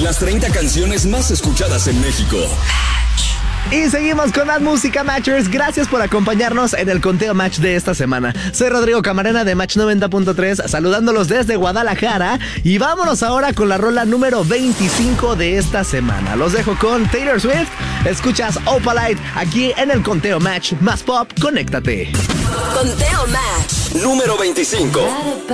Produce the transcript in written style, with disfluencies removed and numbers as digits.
Las 30 canciones más escuchadas en México. Y seguimos con más música, Matchers. Gracias por acompañarnos en el conteo Match de esta semana. Soy Rodrigo Camarena de Match 90.3, saludándolos desde Guadalajara. Y vámonos ahora con la rola número 25 de esta semana. Los dejo con Taylor Swift. Escuchas Opalite aquí en el conteo Match. Más pop, conéctate. Conteo Match número 25.